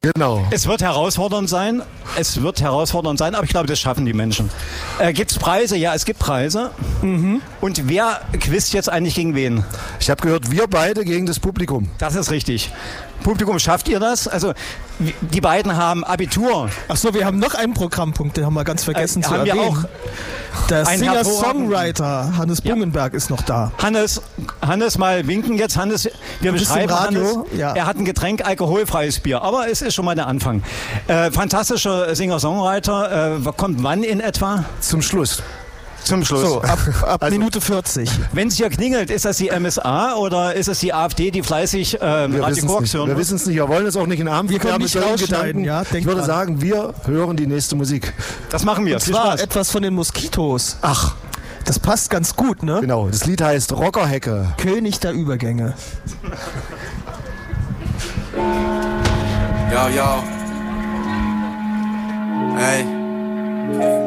Genau. Es wird herausfordernd sein, aber ich glaube, das schaffen die Menschen. Gibt es Preise? Ja, es gibt Preise. Und wer quizt jetzt eigentlich gegen wen? Ich habe gehört, wir beide gegen das Publikum. Das ist richtig. Publikum, schafft ihr das? Also, die beiden haben Abitur. Achso, wir haben noch einen Programmpunkt, den haben wir ganz vergessen zu erwähnen. Auch der Singer-Songwriter Hannes Bungenberg ist noch da. Hannes, mal winken jetzt. Hannes, wir beschreiben Radio, Hannes. Ja. Er hat ein Getränk, alkoholfreies Bier, aber es ist schon mal der Anfang. Fantastischer Singer-Songwriter. Kommt wann in etwa? Zum Schluss. So, ab Minute 40. Wenn es hier klingelt, ist das die MSA oder ist es die AfD, die fleißig Radio Korax hören? Wir wissen es nicht, wir wollen es auch nicht in den Abend. Wir können nicht rausschneiden, ja, ich würde sagen, wir hören die nächste Musik. Das machen wir. Und zwar etwas von den Moskitos. Ach. Das passt ganz gut, ne? Genau, das Lied heißt Rockerhecke. König der Übergänge. Yo, yo. Hey.